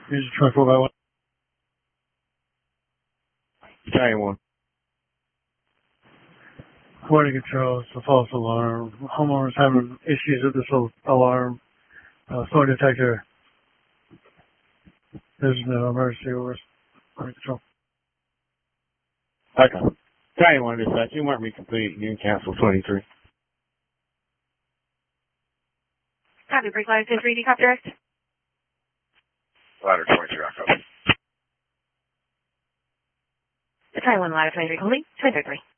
Here's 24 by 1. Battalion 1. Quality control, it's a false alarm. Homeowners having issues with this alarm. Smoke detector. There's no emergency orders. Quality control. Okay. Battalion 1 dispatch. You weren't complete. You can cancel 23. Copy, break line 3D, copy direct. Ladder 23, I copy. Battalion 1, ladder 23, complete, 23.